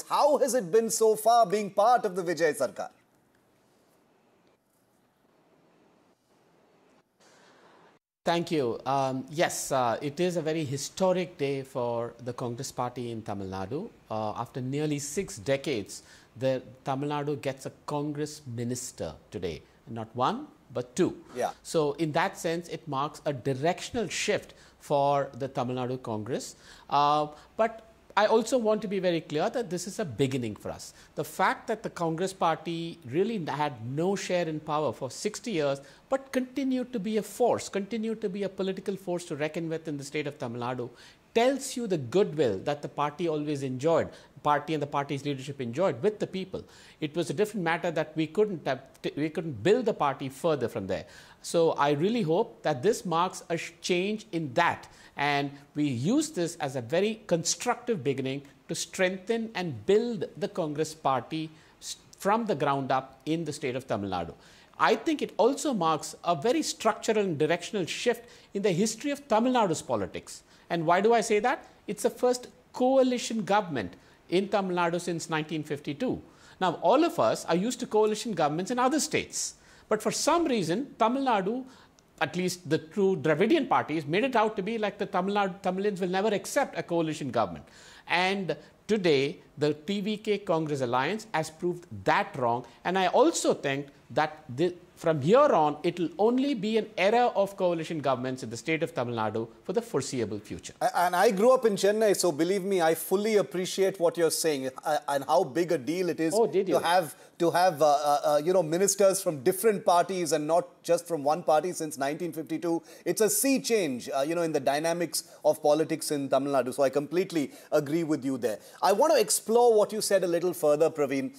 How has it been so far being part of the Vijay Sarkar? Thank you. Yes, it is a very historic day for the Congress party in Tamil Nadu. After nearly 6 decades, the Tamil Nadu gets a Congress minister today. Not one, but two. Yeah. So in that sense, it marks a directional shift for the Tamil Nadu Congress. But I also want to be very clear that this is a beginning for us. The fact that the Congress party really had no share in power for 60 years, but continued to be a force, continued to be a political force to reckon with in the state of Tamil Nadu, tells you the goodwill that the party always enjoyed, party and the party's leadership enjoyed with the people. It was a different matter that we couldn't build the party further from there. So I really hope that this marks a change in that, and we use this as a very constructive beginning to strengthen and build the Congress party from the ground up in the state of Tamil Nadu. I think it also marks a very structural and directional shift in the history of Tamil Nadu's politics. And why do I say that? It's the first coalition government in Tamil Nadu since 1952. Now, all of us are used to coalition governments in other states. But for some reason, Tamil Nadu, at least the true Dravidian parties, made it out to be like the Tamilians will never accept a coalition government. And today, the TVK Congress alliance has proved that wrong. And I also think that from here on, it will only be an era of coalition governments in the state of Tamil Nadu for the foreseeable future. And I grew up in Chennai, so believe me, I fully appreciate what you're saying and how big a deal it is to have ministers from different parties and not just from one party since 1952. It's a sea change, in the dynamics of politics in Tamil Nadu. So I completely agree with you there. I want to explore what you said a little further, Praveen.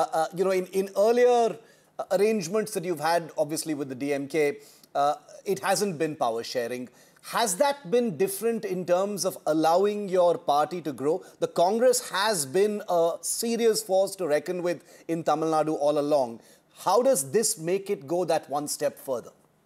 In earlier arrangements that you've had, obviously, with the DMK, it hasn't been power sharing. Has that been different in terms of allowing your party to grow? The Congress has been a serious force to reckon with in Tamil Nadu all along. How does this make it go that one step further?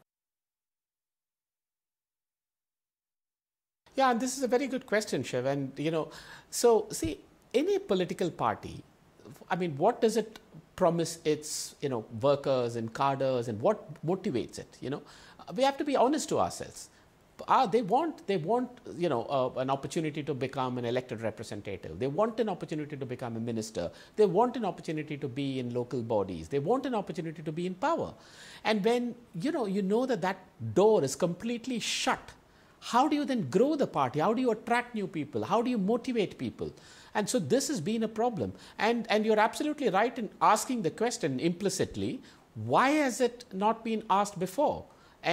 Yeah, and this is a very good question, Shiv. And, so see, any political party, I mean, what does it promise its, workers and cadres, and what motivates it? We have to be honest to ourselves. They want, an opportunity to become an elected representative. They want an opportunity to become a minister. They want an opportunity to be in local bodies. They want an opportunity to be in power. And when, you know that door is completely shut, how do you then grow the party? How do you attract new people? How do you motivate people? And so this has been a problem. And you're absolutely right in asking the question implicitly, why has it not been asked before?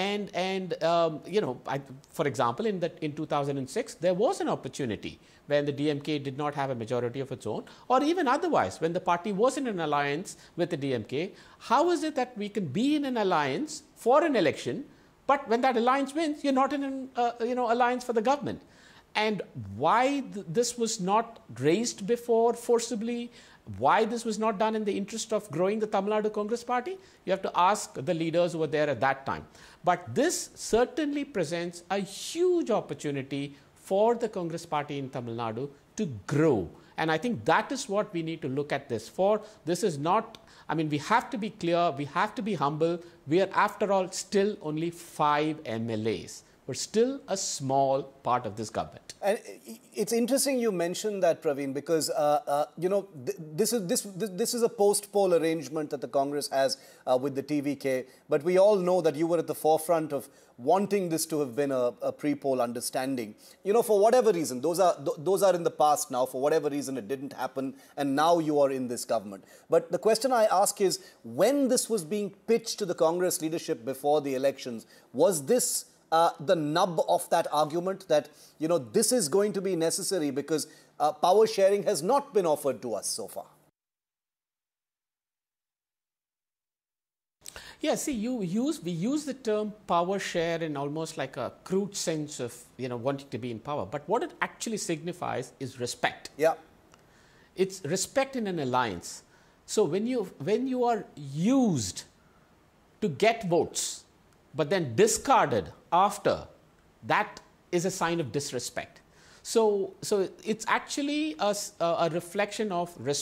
For example, in 2006, there was an opportunity when the DMK did not have a majority of its own, or even otherwise, when the party was in an alliance with the DMK. How is it that we can be in an alliance for an election, but when that alliance wins, you're not in an alliance for the government? And why this was not raised before forcibly, why this was not done in the interest of growing the Tamil Nadu Congress party, you have to ask the leaders who were there at that time. But this certainly presents a huge opportunity for the Congress party in Tamil Nadu to grow. And I think that is what we need to look at this for. This is not, we have to be clear, we have to be humble. We are, after all, still only 5 MLAs. We're still a small part of this government. And it's interesting you mentioned that, Praveen, because this is a post-poll arrangement that the Congress has with the TVK. But we all know that you were at the forefront of wanting this to have been a pre-poll understanding. For whatever reason, those are in the past now. For whatever reason, it didn't happen, and now you are in this government. But the question I ask is, when this was being pitched to the Congress leadership before the elections, was this the nub of that argument that, this is going to be necessary because power sharing has not been offered to us so far? Yeah, see, we use the term power share in almost like a crude sense of, wanting to be in power. But what it actually signifies is respect. Yeah. It's respect in an alliance. So when you are used to get votes, but then discarded after, that is a sign of disrespect. So it's actually a reflection of respect.